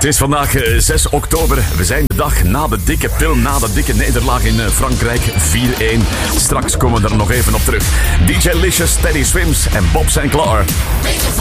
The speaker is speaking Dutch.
Het is vandaag 6 oktober. We zijn de dag na de dikke pil, na de dikke nederlaag in Frankrijk. 4-1. Straks komen we er nog even op terug. DJ Licious, Teddy Swims en Bob Sinclair.